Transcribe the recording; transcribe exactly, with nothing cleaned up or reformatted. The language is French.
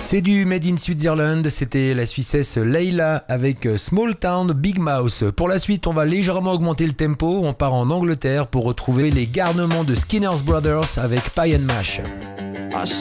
C'est du Made in Switzerland, c'était la Suissesse Leila avec Small Town Big Mouse. Pour la suite, on va légèrement augmenter le tempo, on part en Angleterre pour retrouver les garnements de Skinner's Brothers avec Pie and Mash.